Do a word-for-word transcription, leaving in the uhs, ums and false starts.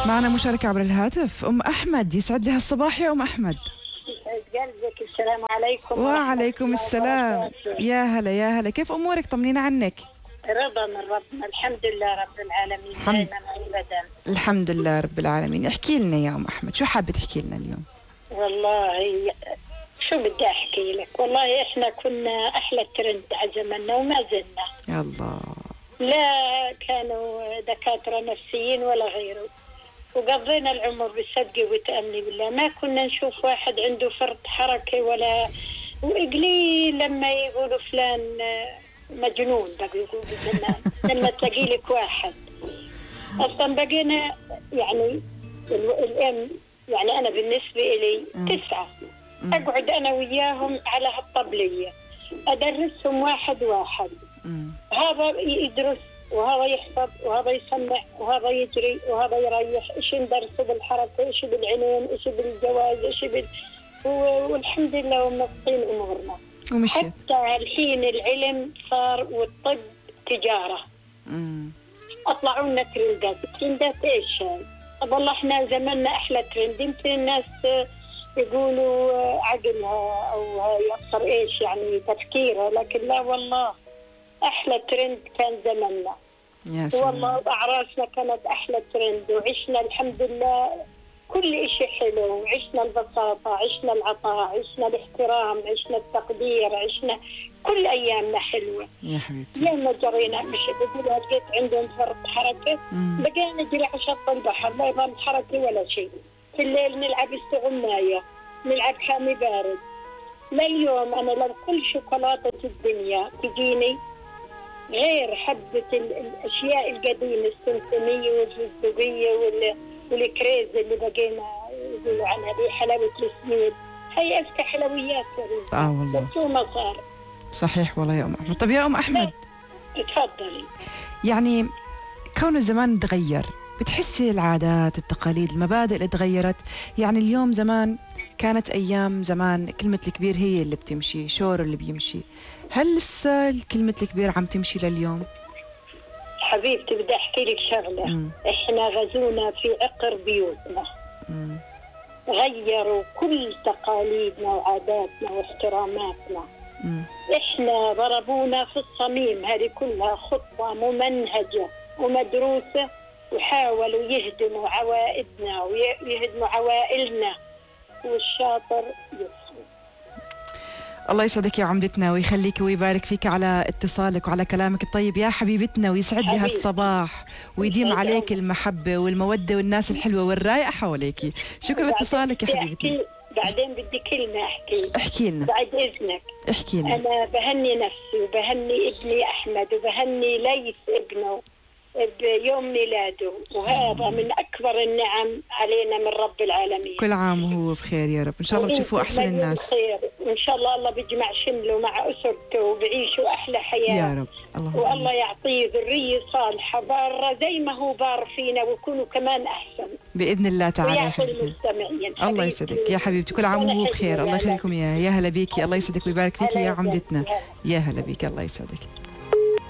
معنا مشاركة عبر الهاتف أم أحمد، يسعد لها الصباح يا أم أحمد. يسعد قلبك. السلام عليكم. وعليكم السلام. يا هلا يا هلا، كيف أمورك؟ طمنينا عنك. رضا من ربنا، الحمد لله رب العالمين. الحمد. دائما أبدا الحمد لله رب العالمين. احكي لنا يا أم أحمد، شو حابة تحكي لنا اليوم؟ والله شو بدي أحكي لك، والله إحنا كنا أحلى ترند على زمننا وما زلنا. يا الله. لا كانوا دكاترة نفسيين ولا غيره، وقضينا العمر بالصدق وتأمني بالله. ما كنا نشوف واحد عنده فرط حركة ولا، وقليل لما يقولوا فلان مجنون بقى يقولوا زمان لما تلاقي لك واحد. أصلا بقينا يعني الأم، يعني أنا بالنسبة إلي تسعة أقعد أنا وياهم على هالطبلية أدرسهم واحد واحد. هذا يدرس وهذا يحفظ وهذا يسمع وهذا يجري وهذا يريح، إيش ندرسه بالحركة، إيش بالعينين، إيش بالجواز، إيش بال... والحمد لله ومبسطين أمورنا. ومشي. حتى الحين العلم صار والطب تجارة. مم. أطلعوا لنا ترندات. ترندات إيش هاي؟ طب والله إحنا زماننا أحلى ترند. يمكن الناس يقولوا عقلها أو هاي أكثر إيش يعني تفكيرها، لكن لا والله أحلى ترند كان زماننا. يا سلام. والله أعراسنا كانت أحلى ترند، وعشنا الحمد لله كل إشي حلو. عشنا البساطة، عشنا العطاء، عشنا الاحترام، عشنا التقدير، عشنا كل أيامنا حلوة يا حبيبتي. لما جرينا مش بقولها لقيت عندهم فرط حركة، بقينا نجري على شط البحر لا يضل حركة ولا شيء. في الليل نلعب استغماية، نلعب حامي بارد. لليوم أنا لو كل شوكولاتة الدنيا تجيني غير حبة الأشياء القديمة السمسمية والفستقية وال والكريز اللي بقينا يقولوا عنها دي حلاوة السميد، هي أذكى حلويات تقريبا. آه والله. بس هو ما صار. صحيح والله يا أم أحمد. طب يا أم أحمد، تفضلي. يعني كون الزمان تغير، بتحسي العادات، التقاليد، المبادئ اللي تغيرت؟ يعني اليوم زمان كانت أيام زمان كلمة الكبير هي اللي بتمشي، شور اللي بيمشي. هل لسه كلمة الكبير عم تمشي لليوم؟ حبيبتي بدي أحكي لك شغلة. مم. إحنا غزونا في عقر بيوتنا. مم. غيروا كل تقاليدنا وعاداتنا واحتراماتنا. مم. إحنا ضربونا في الصميم. هذه كلها خطة ممنهجة ومدروسة، وحاولوا يهدموا عوائدنا ويهدموا عوائلنا، والشاطر يفهم. الله يسعدك يا عمدتنا ويخليك ويبارك فيك على اتصالك وعلى كلامك الطيب يا حبيبتنا، ويسعد لي هالصباح ويديم عليك المحبة والمودة والناس الحلوة والرايقة حواليكي. شكرا لاتصالك يا حبيبتي. بعدين بدي كلمة أحكي. احكي لنا بعد إذنك. احكي لنا. أنا بهني نفسي وبهني ابني أحمد وبهني ليث ابنه بيوم ميلاده، وهذا من أكبر النعم علينا من رب العالمين. كل عام وهو بخير يا رب. إن شاء الله بتشوفوا أحسن الناس. خير وإن شاء الله الله بيجمع شمله مع أسرته وبيعيشوا أحلى حياة يا رب. الله والله يعطيه ذرية صالحة بارة زي ما هو بار فينا، ويكونوا كمان أحسن بإذن الله تعالى يا حبيبتي. المستمعين. الله يسعدك يا حبيبتي. كل عام وهو بخير. الله يخليكم يا يا هلا بيكي. الله يسعدك ويبارك فيكي يا عمدتنا. يا هلا بيكي. الله يسعدك.